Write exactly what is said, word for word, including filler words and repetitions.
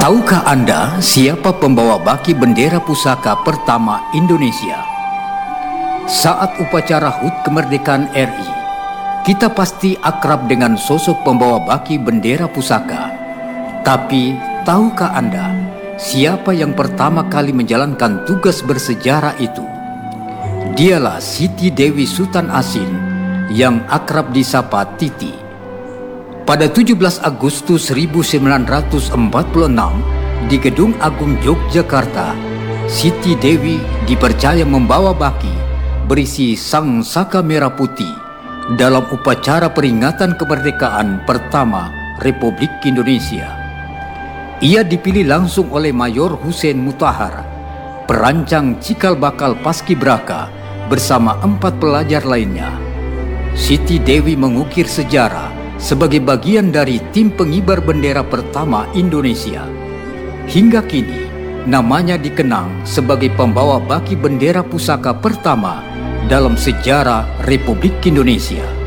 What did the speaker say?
Tahukah Anda siapa pembawa baki bendera pusaka pertama Indonesia? Saat upacara H U T kemerdekaan R I, kita pasti akrab dengan sosok pembawa baki bendera pusaka. Tapi, tahukah Anda siapa yang pertama kali menjalankan tugas bersejarah itu? Dialah Siti Dewi Sultan Asin yang akrab disapa Titi. Pada tujuh belas Agustus seribu sembilan ratus empat puluh enam di Gedung Agung Yogyakarta, Siti Dewi dipercaya membawa baki berisi sang saka merah putih dalam upacara peringatan kemerdekaan pertama Republik Indonesia. Ia dipilih langsung oleh Mayor Hussein Mutahar, perancang cikal bakal Paskibraka bersama empat pelajar lainnya. Siti Dewi mengukir sejarah sebagai bagian dari tim pengibar bendera pertama Indonesia. Hingga kini, namanya dikenang sebagai pembawa baki bendera pusaka pertama dalam sejarah Republik Indonesia.